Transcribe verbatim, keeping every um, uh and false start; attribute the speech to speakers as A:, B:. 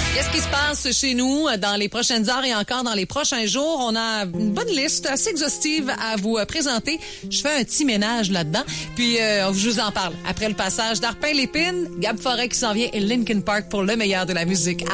A: Qu'est-ce qui se passe chez nous dans les prochaines heures et encore dans les prochains jours? On a une bonne liste assez exhaustive à vous présenter. Je fais un petit ménage là-dedans. Puis, euh, je vous en parle après le passage d'Arpin Lépine, Gab Forêt qui s'en vient et Linkin Park pour le meilleur de la musique.